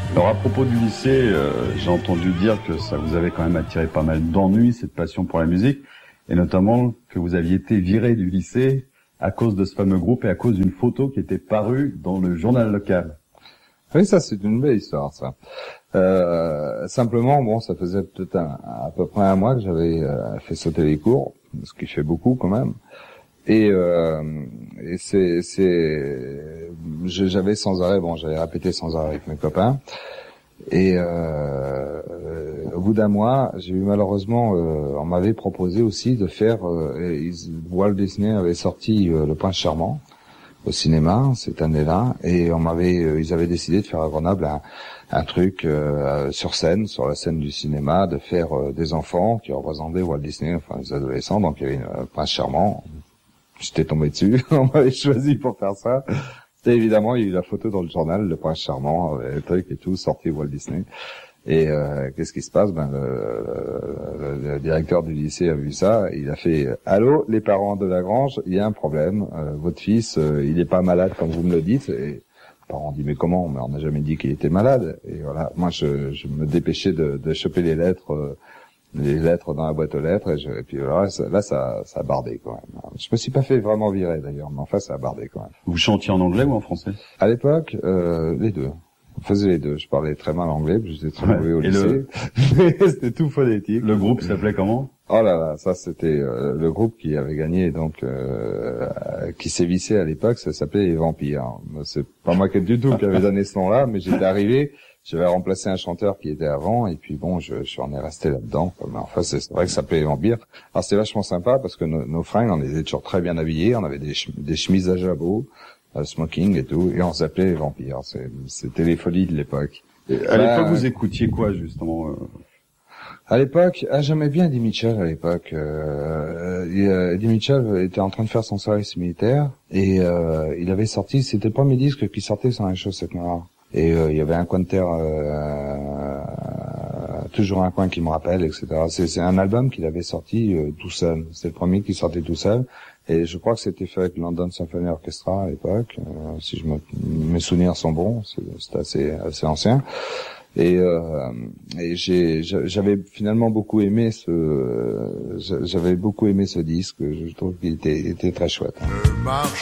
Alors à propos du lycée, j'ai entendu dire que ça vous avait quand même attiré pas mal d'ennuis, cette passion pour la musique, et notamment que vous aviez été viré du lycée à cause de ce fameux groupe et à cause d'une photo qui était parue dans le journal local. Oui, ça c'est une belle histoire, ça. Simplement, bon, ça faisait peut-être à peu près un mois que j'avais fait sauter les cours, ce qui fait beaucoup quand même. Et j'avais sans arrêt, j'avais répété sans arrêt avec mes copains. Et au bout d'un mois, j'ai eu malheureusement, on m'avait proposé aussi de faire. Walt Disney avait sorti Le Prince Charmant au cinéma cette année-là, et ils avaient décidé de faire à Grenoble un truc sur scène, sur la scène du cinéma, de faire des enfants qui représentaient Walt Disney, enfin des adolescents. Donc il y avait un Prince Charmant. J'étais tombé dessus, on m'avait choisi pour faire ça. C'était évidemment, il y a eu la photo dans le journal, Le Prince Charmant, le truc et tout, sorti Walt Disney. Et qu'est-ce qui se passe? Le directeur du lycée a vu ça, il a fait « Allô, les parents de Lagrange, il y a un problème, votre fils, il est pas malade comme vous me le dites. » Et les parents ont dit « Mais comment? Mais on n'a jamais dit qu'il était malade. » Et voilà, moi je me dépêchais de choper les lettres dans la boîte aux lettres, et puis voilà, ça a bardé quand même. Je me suis pas fait vraiment virer d'ailleurs, mais enfin ça a bardé quand même. Vous chantiez en anglais ou en français? À l'époque, les deux. On faisait les deux. Je parlais très mal anglais, j'étais très mauvais au lycée. C'était tout phonétique. Le groupe s'appelait comment? Oh là là, ça c'était le groupe qui avait gagné, donc qui sévissait à l'époque, ça s'appelait Les Vampires. C'est pas moi du tout qui avait donné ce nom-là, mais j'étais arrivé, j'avais remplacé un chanteur qui était avant, et puis bon, je en ai resté là-dedans. Mais enfin, c'est vrai que ça s'appelait Les Vampires. Alors c'était vachement sympa parce que nos fringues, on était toujours très bien habillés, on avait des chemises à jabot, smoking et tout, et on s'appelait Les Vampires. C'était les folies de l'époque. À l'époque, vous écoutiez quoi justement? À l'époque, j'aimais bien Eddie Mitchell à l'époque. Eddie Mitchell était en train de faire son service militaire, et il avait sorti, c'était le premier disque qui sortait sur les chaussettes noires. Et il y avait un coin de terre, toujours un coin qui me rappelle, etc. C'est un album qu'il avait sorti tout seul. C'est le premier qui sortait tout seul. Et je crois que c'était fait avec London Symphony Orchestra à l'époque, si mes souvenirs sont bons. C'est assez ancien. Et j'avais finalement beaucoup aimé ce disque. Je trouve qu'il était très chouette.